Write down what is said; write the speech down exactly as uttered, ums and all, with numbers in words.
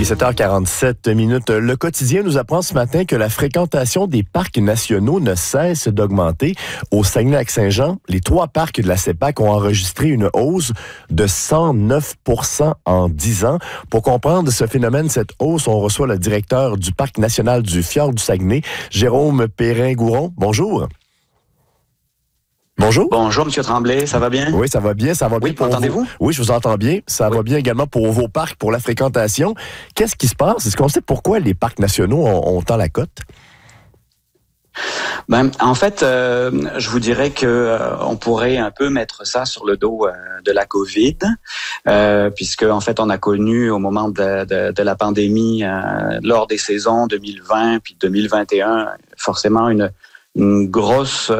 Il est sept heures quarante-sept minutes. Le quotidien nous apprend ce matin que la fréquentation des parcs nationaux ne cesse d'augmenter. Au Saguenay-Lac-Saint-Jean, les trois parcs de la CEPAC ont enregistré une hausse de cent neuf pour cent en dix ans. Pour comprendre ce phénomène, cette hausse, on reçoit le directeur du Parc national du Fjord du Saguenay, Jérôme Perrin-Gouron. Bonjour. Bonjour. Bonjour, M. Tremblay, ça va bien? Oui, ça va bien, ça va bien. Oui, pour m'entendez-vous? vous. Oui, je vous entends bien. Ça oui. va bien également pour vos parcs, pour la fréquentation. Qu'est-ce qui se passe? Est-ce qu'on sait pourquoi les parcs nationaux ont, ont tant la cote? Ben, en fait, euh, je vous dirais que euh, on pourrait un peu mettre ça sur le dos euh, de la COVID, euh, puisque en fait, on a connu au moment de, de, de la pandémie, euh, lors des saisons deux mille vingt puis deux mille vingt et un, forcément une une grosse